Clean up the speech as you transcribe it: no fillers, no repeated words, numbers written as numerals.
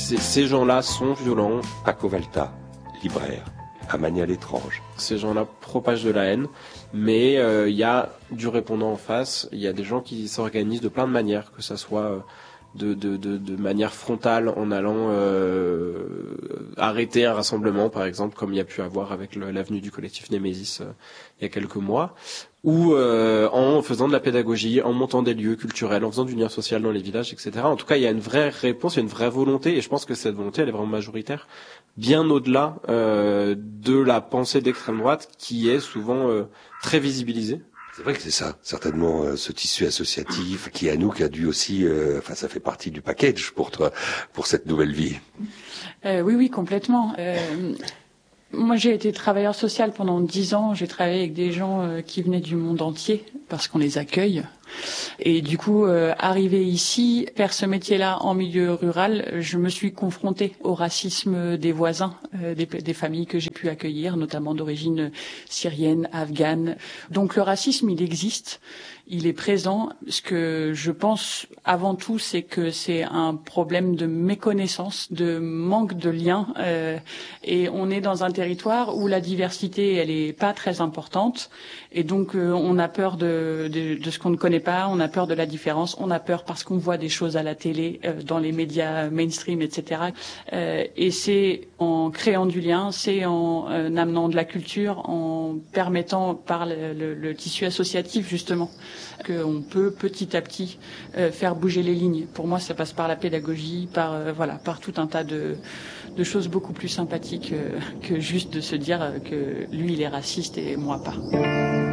Ces gens-là sont violents. Paco Valta, libraire, à Manière l'étrange. Ces gens-là propagent de la haine, mais il y a du répondant en face. Il y a des gens qui s'organisent de plein de manières, que ça soit de manière frontale en allant arrêter un rassemblement, par exemple, comme il y a pu avoir avec l'avenue du collectif Némésis il y a quelques mois, ou en faisant de la pédagogie, en montant des lieux culturels, en faisant du lien social dans les villages, etc. En tout cas, il y a une vraie réponse, il y a une vraie volonté, et je pense que cette volonté, elle est vraiment majoritaire, bien au-delà de la pensée d'extrême droite, qui est souvent très visibilisée. C'est vrai que c'est ça, certainement, ce tissu associatif qui a dû aussi, ça fait partie du package pour toi, pour cette nouvelle vie. Oui, complètement. Moi, j'ai été travailleur social pendant 10 ans. J'ai travaillé avec des gens qui venaient du monde entier parce qu'on les accueille. Et du coup, arrivé ici, faire ce métier-là en milieu rural, je me suis confrontée au racisme des voisins, des familles que j'ai pu accueillir, notamment d'origine syrienne, afghane. Donc le racisme, il existe. Il est présent. Ce que je pense avant tout, c'est que c'est un problème de méconnaissance, de manque de lien. Et on est dans un territoire où la diversité, elle est pas très importante. Et donc, on a peur de ce qu'on ne connaît pas. On a peur de la différence. On a peur parce qu'on voit des choses à la télé, dans les médias mainstream, etc. Et c'est en créant du lien, c'est en amenant de la culture, en permettant par le tissu associatif, justement, qu'on peut petit à petit faire bouger les lignes. Pour moi, ça passe par la pédagogie, par tout un tas de choses beaucoup plus sympathiques que juste de se dire que lui, il est raciste et moi pas.